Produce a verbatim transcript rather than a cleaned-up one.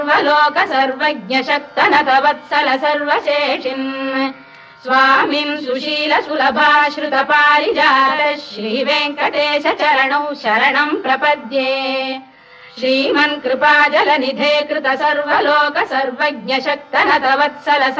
सर्वलोक सर्वज्ञ शक्तनत वत्सल सर्वशेषिन् स्वामिन् सुशील सुलभाश्रुत पारिजात श्री वेङ्कटेश चरणौ शरणं प्रपद्ये श्रीमन् कृपाजलनिधे कृत सर्वलोक सर्वज्ञ शक्तनत वत्सल